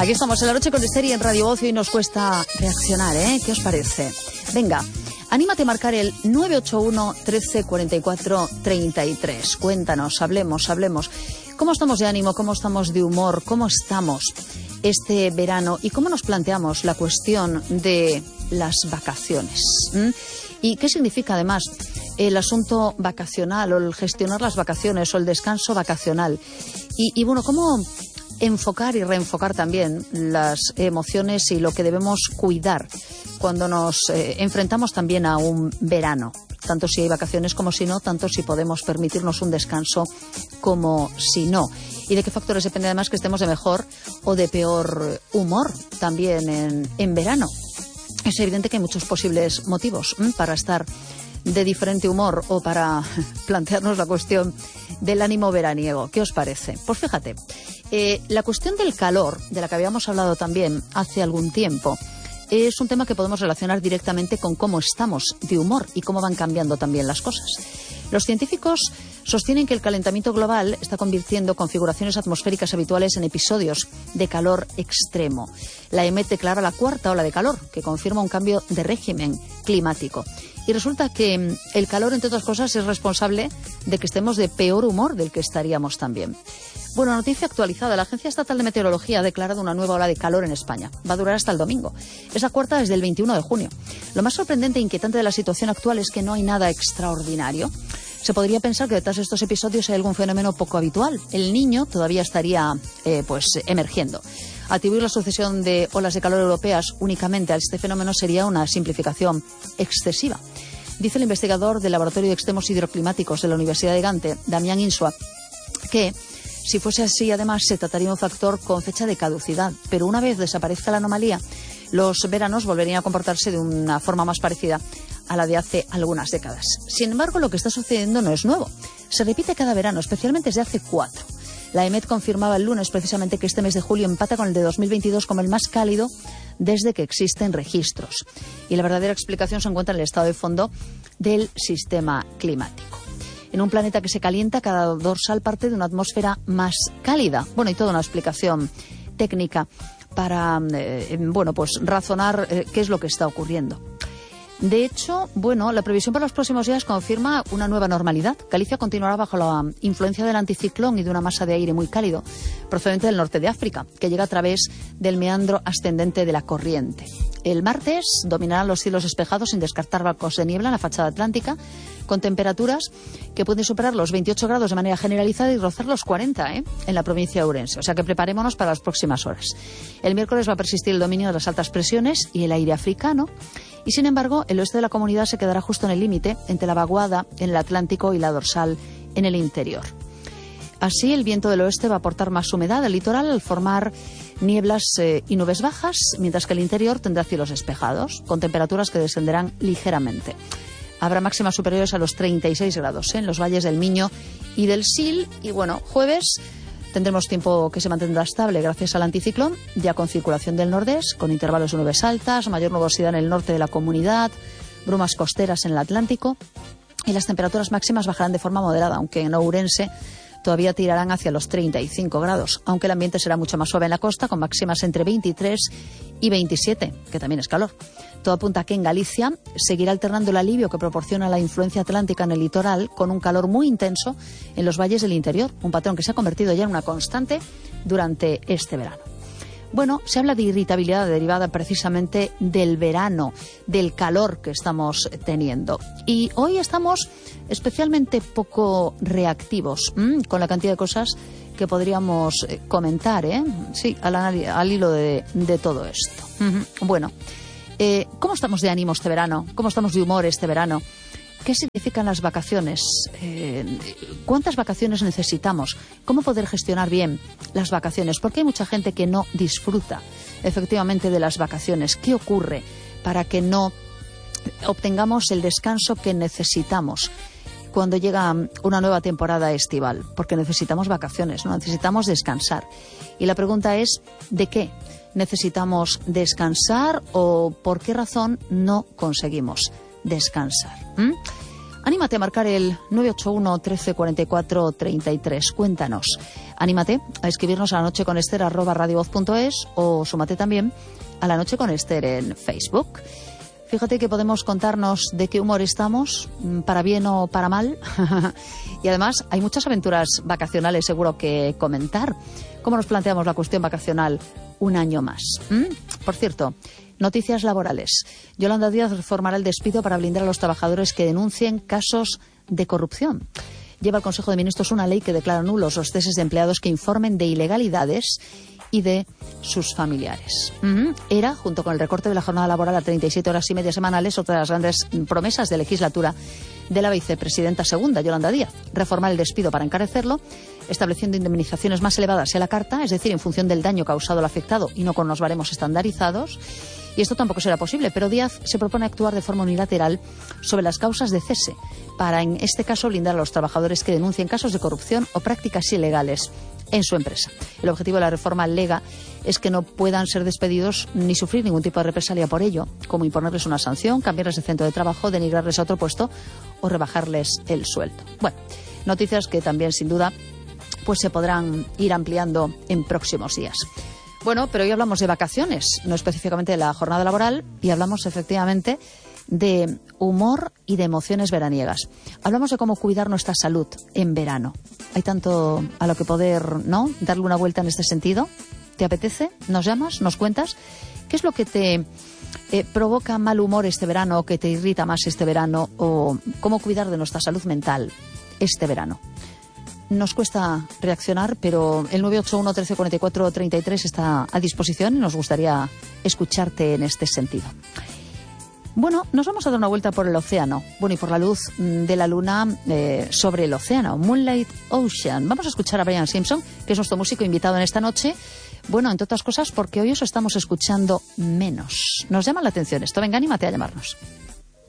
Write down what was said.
Aquí estamos en La Noche con Esther y en Radio Voz y hoy nos cuesta reaccionar, ¿eh? ¿Qué os parece? Venga, anímate a marcar el 981 13 44 33. Cuéntanos, hablemos. ¿Cómo estamos de ánimo? ¿Cómo estamos de humor? ¿Cómo estamos este verano? ¿Y cómo nos planteamos la cuestión de las vacaciones? ¿Y qué significa además el asunto vacacional o el gestionar las vacaciones o el descanso vacacional? Y bueno, ¿cómo enfocar y reenfocar también las emociones y lo que debemos cuidar cuando nos enfrentamos también a un verano? Tanto si hay vacaciones como si no, tanto si podemos permitirnos un descanso como si no. ¿Y de qué factores depende además que estemos de mejor o de peor humor también en verano? Es evidente que hay muchos posibles motivos para estar de diferente humor o para plantearnos la cuestión del ánimo veraniego. ¿Qué os parece? Pues fíjate, la cuestión del calor, de la que habíamos hablado también hace algún tiempo, es un tema que podemos relacionar directamente con cómo estamos de humor y cómo van cambiando también las cosas. Los científicos sostienen que el calentamiento global está convirtiendo configuraciones atmosféricas habituales en episodios de calor extremo. La EMET declara la cuarta ola de calor, que confirma un cambio de régimen climático. Y resulta que el calor, entre otras cosas, es responsable de que estemos de peor humor del que estaríamos también. Bueno, noticia actualizada. La Agencia Estatal de Meteorología ha declarado una nueva ola de calor en España. Va a durar hasta el domingo. Es la cuarta desde el 21 de junio. Lo más sorprendente e inquietante de la situación actual es que no hay nada extraordinario. Se podría pensar que detrás de estos episodios hay algún fenómeno poco habitual. El Niño todavía estaría emergiendo. Atribuir la sucesión de olas de calor europeas únicamente a este fenómeno sería una simplificación excesiva. Dice el investigador del Laboratorio de Extremos Hidroclimáticos de la Universidad de Gante, Damián Insua, que si fuese así, además, se trataría de un factor con fecha de caducidad. Pero una vez desaparezca la anomalía, los veranos volverían a comportarse de una forma más parecida a la de hace algunas décadas. Sin embargo, lo que está sucediendo no es nuevo. Se repite cada verano, especialmente desde hace 4. La EMET confirmaba el lunes precisamente que este mes de julio empata con el de 2022 como el más cálido desde que existen registros. Y la verdadera explicación se encuentra en el estado de fondo del sistema climático. En un planeta que se calienta, cada dorsal parte de una atmósfera más cálida. Bueno, y toda una explicación técnica para razonar qué es lo que está ocurriendo. De hecho, la previsión para los próximos días confirma una nueva normalidad. Galicia continuará bajo la influencia del anticiclón y de una masa de aire muy cálido procedente del norte de África, que llega a través del meandro ascendente de la corriente. El martes dominarán los cielos despejados sin descartar bancos de niebla en la fachada atlántica, con temperaturas que pueden superar los 28 grados de manera generalizada y rozar los 40 en la provincia de Ourense. O sea que preparémonos para las próximas horas. El miércoles va a persistir el dominio de las altas presiones y el aire africano. Y sin embargo, el oeste de la comunidad se quedará justo en el límite entre la vaguada en el Atlántico y la dorsal en el interior. Así, el viento del oeste va a aportar más humedad al litoral al formar nieblas y nubes bajas, mientras que el interior tendrá cielos despejados, con temperaturas que descenderán ligeramente. Habrá máximas superiores a los 36 grados en los valles del Miño y del Sil. Y jueves tendremos tiempo que se mantendrá estable gracias al anticiclón, ya con circulación del nordeste, con intervalos de nubes altas, mayor nubosidad en el norte de la comunidad, brumas costeras en el Atlántico, y las temperaturas máximas bajarán de forma moderada, aunque en Ourense todavía tirarán hacia los 35 grados, aunque el ambiente será mucho más suave en la costa, con máximas entre 23 y 27, que también es calor. Todo apunta a que en Galicia seguirá alternando el alivio que proporciona la influencia atlántica en el litoral con un calor muy intenso en los valles del interior, un patrón que se ha convertido ya en una constante durante este verano. Bueno, se habla de irritabilidad derivada precisamente del verano, del calor que estamos teniendo. Y hoy estamos especialmente poco reactivos con la cantidad de cosas que podríamos comentar, sí, al hilo de todo esto. Bueno, ¿cómo estamos de ánimo este verano? ¿Cómo estamos de humor este verano? ¿Qué significan las vacaciones? ¿Cuántas vacaciones necesitamos? ¿Cómo poder gestionar bien las vacaciones? Porque hay mucha gente que no disfruta efectivamente de las vacaciones. ¿Qué ocurre para que no obtengamos el descanso que necesitamos cuando llega una nueva temporada estival? Porque necesitamos vacaciones, ¿no? Necesitamos descansar. Y la pregunta es, ¿de qué necesitamos descansar o por qué razón no conseguimos descansar? Anímate a marcar el 981 13 44 33. Cuéntanos. Anímate a escribirnos a lanocheconester@radiovoz.es o súmate también a La Noche con Ester en Facebook. Fíjate que podemos contarnos de qué humor estamos, para bien o para mal. Y además hay muchas aventuras vacacionales seguro que comentar. ¿Cómo nos planteamos la cuestión vacacional un año más? Por cierto, noticias laborales. Yolanda Díaz reformará el despido para blindar a los trabajadores que denuncien casos de corrupción. Lleva al Consejo de Ministros una ley que declara nulos los ceses de empleados que informen de ilegalidades y de sus familiares. Era, junto con el recorte de la jornada laboral a 37 horas y media semanales, otra de las grandes promesas de legislatura de la vicepresidenta segunda, Yolanda Díaz. Reformar el despido para encarecerlo, estableciendo indemnizaciones más elevadas a la carta, es decir, en función del daño causado al afectado y no con los baremos estandarizados. Y esto tampoco será posible, pero Díaz se propone actuar de forma unilateral sobre las causas de cese, para, en este caso, blindar a los trabajadores que denuncien casos de corrupción o prácticas ilegales en su empresa. El objetivo de la reforma alega es que no puedan ser despedidos ni sufrir ningún tipo de represalia por ello, como imponerles una sanción, cambiarles de centro de trabajo, denigrarles a otro puesto o rebajarles el sueldo. Bueno, noticias que también, sin duda, pues se podrán ir ampliando en próximos días. Bueno, pero hoy hablamos de vacaciones, no específicamente de la jornada laboral, y hablamos efectivamente de humor y de emociones veraniegas. Hablamos de cómo cuidar nuestra salud en verano. Hay tanto a lo que poder, ¿no?, darle una vuelta en este sentido. ¿Te apetece? ¿Nos llamas? ¿Nos cuentas? ¿Qué es lo que te provoca mal humor este verano o que te irrita más este verano? ¿O cómo cuidar de nuestra salud mental este verano? Nos cuesta reaccionar, pero el 981 13 44 33 está a disposición y nos gustaría escucharte en este sentido. Bueno, nos vamos a dar una vuelta por el océano. Bueno, y por la luz de la luna sobre el océano. Moonlight Ocean. Vamos a escuchar a Brian Simpson, que es nuestro músico invitado en esta noche. Bueno, entre otras cosas, porque hoy os estamos escuchando menos. Nos llama la atención esto. Venga, anímate a llamarnos.